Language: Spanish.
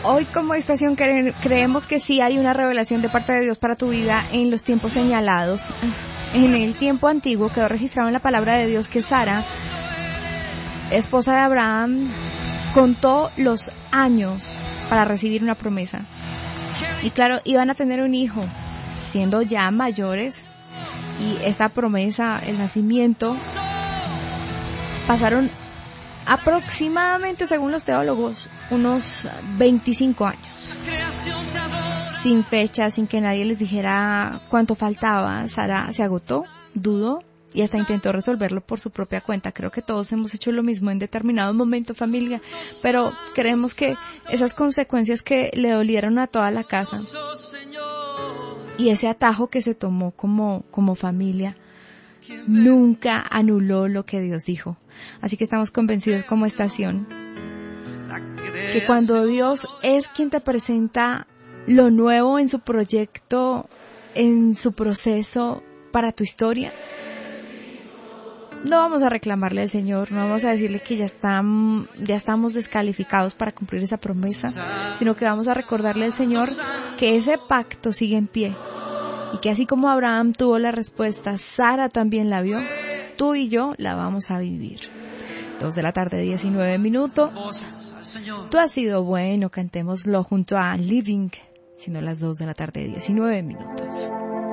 Hoy como estación creemos que sí hay una revelación de parte de Dios para tu vida en los tiempos señalados. En el tiempo antiguo quedó registrado en la palabra de Dios que Sara, esposa de Abraham, contó los años para recibir una promesa. Y claro, iban a tener un hijo, siendo ya mayores, y esta promesa, el nacimiento, pasaron aproximadamente, según los teólogos, unos 25 años. Sin fecha, sin que nadie les dijera cuánto faltaba, Sara se agotó, dudó y hasta intentó resolverlo por su propia cuenta. Creo que todos hemos hecho lo mismo en determinado momento, familia, pero creemos que esas consecuencias que le dolieron a toda la casa y ese atajo que se tomó como familia nunca anuló lo que Dios dijo. Así que estamos convencidos como estación que cuando Dios es quien te presenta lo nuevo en su proyecto, en su proceso para tu historia, no vamos a reclamarle al Señor, no vamos a decirle que ya estamos descalificados para cumplir esa promesa, sino que vamos a recordarle al Señor que ese pacto sigue en pie y que así como Abraham tuvo la respuesta, Sara también la vio, tú y yo la vamos a vivir. 2:19 p.m. Tú has sido bueno, cantémoslo junto a Living, siendo las 2:19 p.m.